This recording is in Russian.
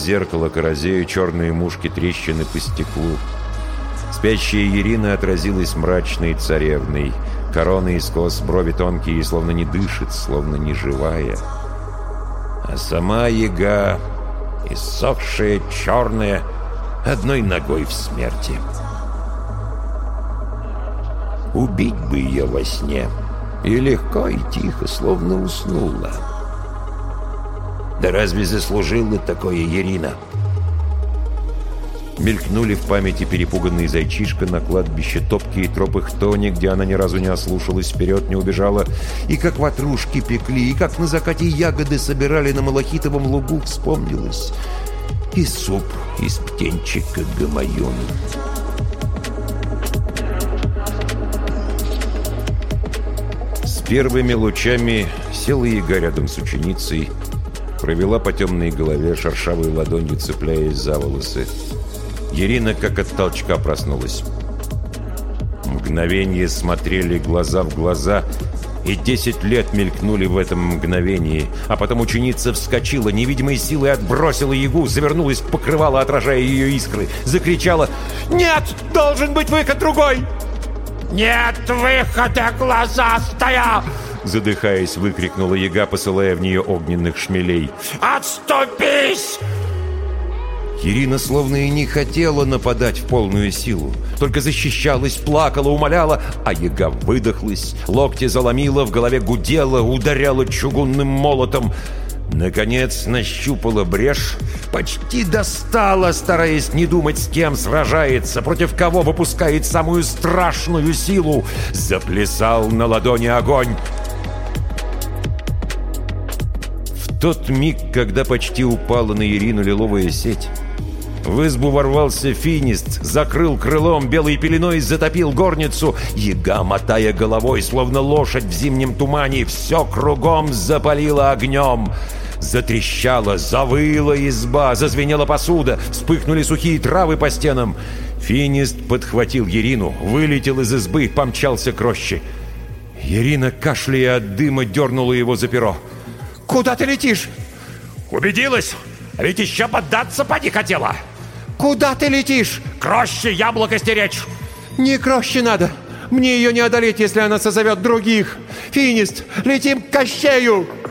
зеркало корозею черные мушки трещины по стеклу. Спящая Ирина отразилась мрачной царевной. Корона из кос, брови тонкие, словно не дышит, словно не живая. А сама яга, иссохшая, черная, одной ногой в смерти. Убить бы ее во сне, и легко, и тихо, словно уснула. Да разве заслужила такое Ирина? Мелькнули в памяти перепуганный зайчишка на кладбище, топкие тропы Хтони, где она ни разу не ослушалась, вперед не убежала, и как ватрушки пекли, и как на закате ягоды собирали на малахитовом лугу, вспомнилось. И суп из птенчика гамаюн. С первыми лучами села яга рядом с ученицей, провела по темной голове, шершавой ладонью цепляясь за волосы. Ирина как от толчка проснулась. Мгновение смотрели глаза в глаза, и 10 лет мелькнули в этом мгновении. А потом ученица вскочила, невидимой силой отбросила ягу, завернулась в покрывало, отражая ее искры. Закричала: «Нет! Должен быть выход другой!» «Нет выхода, глазастая!» Задыхаясь, выкрикнула яга, посылая в нее огненных шмелей. «Отступись!» Ирина словно и не хотела нападать в полную силу, только защищалась, плакала, умоляла, а яга выдохлась, локти заломила, в голове гудела, ударяла чугунным молотом. Наконец нащупала брешь, почти достала, стараясь не думать, с кем сражается, против кого выпускает самую страшную силу. Заплясал на ладони огонь. В тот миг, когда почти упала на Ирину лиловая сеть, в избу ворвался Финист, закрыл крылом, белой пеленой затопил горницу. Яга, мотая головой, словно лошадь в зимнем тумане, все кругом запалила огнем. Затрещала, завыла изба, зазвенела посуда, вспыхнули сухие травы по стенам. Финист подхватил Ирину, вылетел из избы, помчался к роще. Ирина, кашляя от дыма, дернула его за перо. «Куда ты летишь?» «Убедилась? А ведь еще поддаться поди хотела!» «Куда ты летишь?» «К роще яблоко стеречь!» «Не к роще надо! Мне ее не одолеть, если она созовет других! Финист, летим к Кощею!»